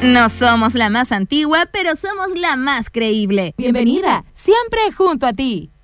No somos la más antigua, pero somos la más creíble. Bienvenida, siempre junto a ti.